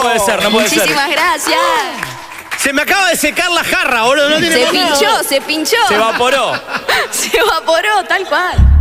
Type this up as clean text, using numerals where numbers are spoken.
No puede ser, no puede ser. Muchísimas gracias. Se me acaba de secar la jarra, boludo. No tiene Se más nada. pinchó, se pinchó. Se evaporó. Se evaporó, tal cual.